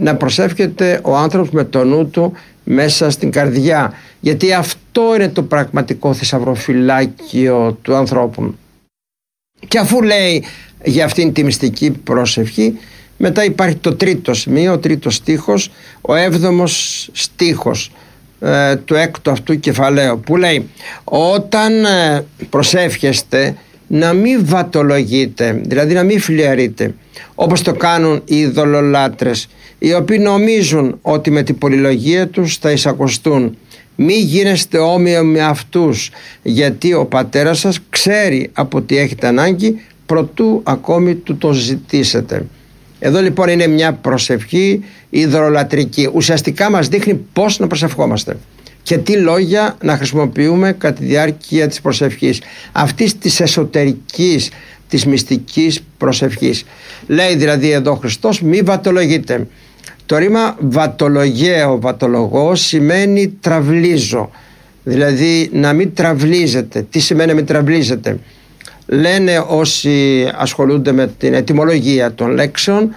να προσεύχεται ο άνθρωπος με το νου του μέσα στην καρδιά, γιατί αυτό είναι το πραγματικό θησαυροφυλάκιο του ανθρώπου. Και αφού λέει για αυτήν τη μυστική προσευχή, μετά υπάρχει το τρίτο σημείο, ο τρίτος στίχος, ο 7ος στίχος του έκτου αυτού κεφαλαίου, που λέει όταν προσεύχεστε να μην βατολογείτε, δηλαδή να μην φλιαρείτε όπως το κάνουν οι ειδωλολάτρες, οι οποίοι νομίζουν ότι με την πολυλογία τους θα εισακωστούν. Μη γίνεστε όμοιο με αυτούς, γιατί ο πατέρας σας ξέρει από τι έχετε ανάγκη προτού ακόμη του το ζητήσετε. Εδώ λοιπόν είναι μια προσευχή ειδωλολατρική. Ουσιαστικά μας δείχνει πώς να προσευχόμαστε και τι λόγια να χρησιμοποιούμε κατά τη διάρκεια της προσευχής, αυτής της εσωτερικής, της μυστικής προσευχής. Λέει δηλαδή εδώ ο Χριστός, μη βατολογείτε. Το ρήμα βατολογέο, βατολογώ, σημαίνει τραυλίζω, δηλαδή να μην τραυλίζετε. Τι σημαίνει να μην τραυλίζετε? Λένε όσοι ασχολούνται με την ετυμολογία των λέξεων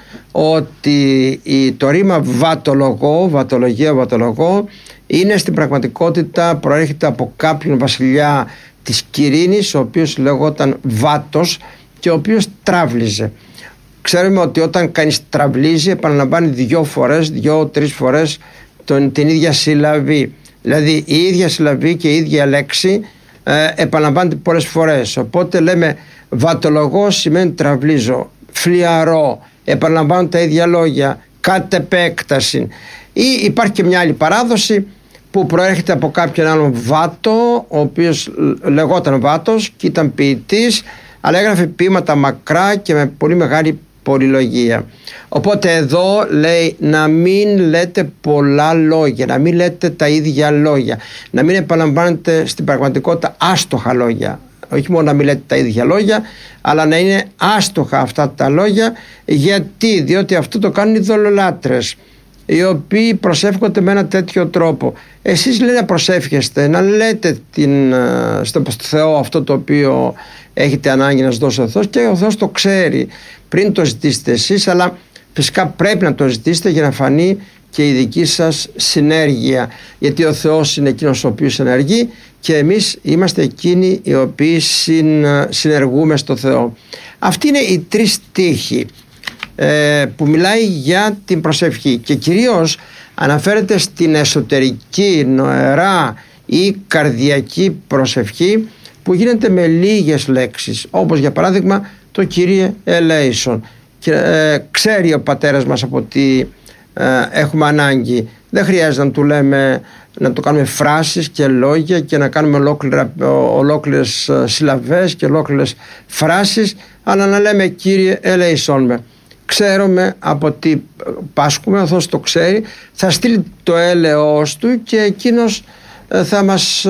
ότι το ρήμα βατολογώ, βατολογέο, βατολογώ είναι στην πραγματικότητα, προέρχεται από κάποιον βασιλιά της Κυρίνης, ο οποίος λεγόταν Βάτος και ο οποίος τραύλιζε. Ξέρουμε ότι όταν κανείς τραυλίζει επαναλαμβάνει 2-3 φορές την ίδια συλλαβή. Δηλαδή η ίδια συλλαβή και η ίδια λέξη επαναλαμβάνεται πολλές φορές. Οπότε λέμε βατολογώ σημαίνει τραυλίζω, φλιαρώ, επαναλαμβάνουν τα ίδια λόγια, κατ' επέκταση. Ή υπάρχει και μια άλλη παράδοση που προέρχεται από κάποιον άλλον Βάτο, ο οποίος λεγόταν Βάτος και ήταν ποιητής, αλλά έγραφε ποίηματα μακρά και με πολύ μεγάλη πολυλογία. Οπότε εδώ λέει να μην λέτε πολλά λόγια, να μην λέτε τα ίδια λόγια, να μην επαναλαμβάνετε στην πραγματικότητα άστοχα λόγια. Όχι μόνο να μην λέτε τα ίδια λόγια, αλλά να είναι άστοχα αυτά τα λόγια. Γιατί? Διότι αυτό το κάνουν οι ειδωλολάτρες, οι οποίοι προσεύχονται με ένα τέτοιο τρόπο. Εσείς λέει να προσεύχεστε, να λέτε στο Θεό αυτό το οποίο έχετε ανάγκη να σας δώσει ο Θεός, και ο Θεός το ξέρει πριν το ζητήσετε εσείς, αλλά φυσικά πρέπει να το ζητήσετε για να φανεί και η δική σας συνέργεια, γιατί ο Θεός είναι εκείνος ο οποίος ενεργεί και εμείς είμαστε εκείνοι οι οποίοι συνεργούμε στο Θεό. Αυτοί είναι οι 3 στίχοι που μιλάει για την προσευχή και κυρίως αναφέρεται στην εσωτερική, νοερά ή καρδιακή προσευχή που γίνεται με λίγες λέξεις, όπως για παράδειγμα το Κύριε ελέησον. Ξέρει ο πατέρας μας από τι έχουμε ανάγκη. Δεν χρειάζεται να του λέμε, να το κάνουμε φράσεις και λόγια και να κάνουμε ολόκληρες συλλαβές και ολόκληρες φράσεις, αλλά να λέμε Κύριε ελέησον με. Ξέρουμε από τι πάσχουμε, ο Θεός το ξέρει, θα στείλει το έλεος του και εκείνος θα μας,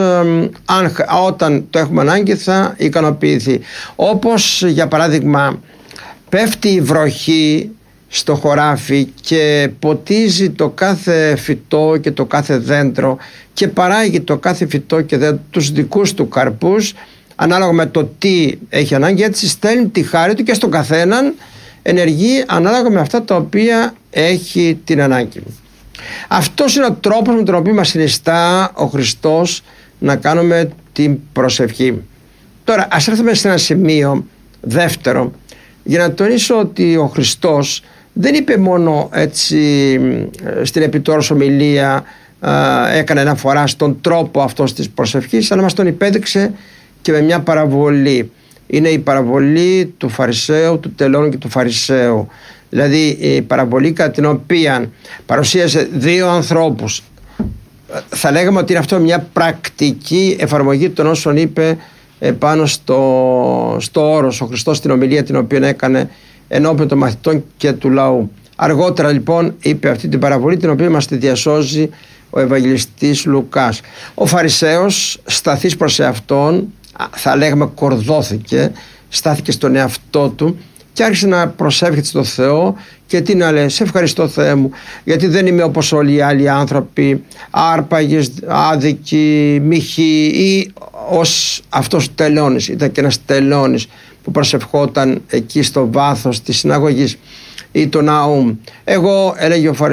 όταν το έχουμε ανάγκη, θα ικανοποιηθεί. Όπως για παράδειγμα πέφτει η βροχή στο χωράφι και ποτίζει το κάθε φυτό και το κάθε δέντρο και παράγει το κάθε φυτό και δέντρο τους δικούς του καρπούς ανάλογα με το τι έχει ανάγκη, έτσι στέλνει τη χάρη του και στον καθέναν ενεργεί ανάλογα με αυτά τα οποία έχει την ανάγκη. Αυτός είναι ο τρόπος με τον οποίο μας συνιστά ο Χριστός να κάνουμε την προσευχή. Τώρα ας έρθουμε σε ένα σημείο δεύτερο, για να τονίσω ότι ο Χριστός δεν είπε μόνο έτσι στην επιτόρους ομιλία, έκανε αναφορά στον τρόπο αυτός της προσευχής, αλλά μας τον υπέδειξε και με μια παραβολή. Είναι η παραβολή του Φαρισαίου, του τελώνου και του Φαρισαίου. Δηλαδή η παραβολή κατά την οποία παρουσίασε 2 ανθρώπους. Θα λέγαμε ότι είναι αυτό μια πρακτική εφαρμογή των όσων είπε πάνω στο όρος ο Χριστός στην ομιλία την οποία έκανε ενώπιον των μαθητών και του λαού. Αργότερα λοιπόν είπε αυτή την παραβολή την οποία μας τη διασώζει ο Ευαγγελιστής Λουκάς. Ο Φαρισαίος σταθής προς εαυτόν, θα λέγαμε κορδώθηκε, στάθηκε στον εαυτό του και άρχισε να προσεύχεται στο Θεό και τι να λέει, σε ευχαριστώ Θεέ μου γιατί δεν είμαι όπως όλοι οι άλλοι άνθρωποι, άρπαγες, άδικοι, μοιχοί ή ως αυτός τελώνης. Ήταν και ένας τελώνης που προσευχόταν εκεί στο βάθος της συναγωγής ή του ναού. Εγώ, έλεγε ο